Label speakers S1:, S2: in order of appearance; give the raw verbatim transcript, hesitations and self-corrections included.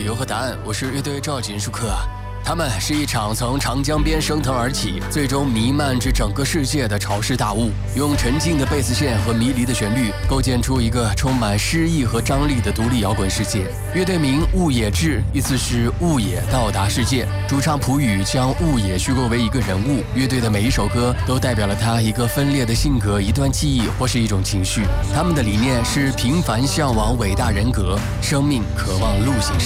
S1: 理由和答案，我是乐队赵锦舒克。他们是一场从长江边升腾而起，最终弥漫至整个世界的潮湿大雾，用沉静的贝斯线和迷离的旋律，构建出一个充满诗意和张力的独立摇滚世界。乐队名雾野至，意思是雾野到达世界。主唱朴宇将雾野虚构为一个人物，乐队的每一首歌都代表了他一个分裂的性格、一段记忆或是一种情绪。他们的理念是平凡向往伟大人格，生命渴望路行。